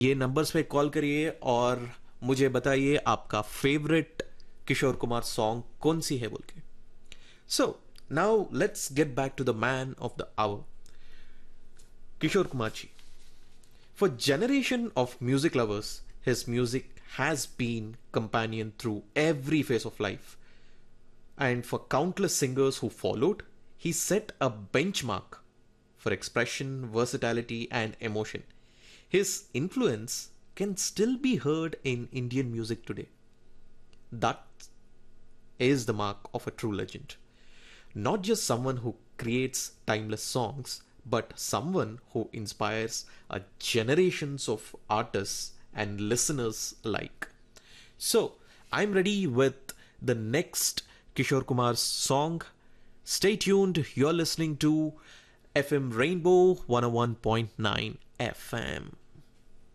ये नंबर्स पे कॉल करिए और मुझे बताइए आपका फेवरेट किशोर कुमार सॉन्ग कौन सी है बोल के. So now let's get back to the man of the our, Kishore Kumar ji. For generation of music lovers, his music has been companion through every phase of life. And for countless singers who followed, he set a benchmark for expression, versatility, and emotion. His influence can still be heard in Indian music today. That is the mark of a true legend. Not just someone who creates timeless songs, but someone who inspires a generations of artists and listeners alike. So, I'm ready with the next Kishore Kumar's song. Stay tuned. You're listening to FM Rainbow 101.9 FM.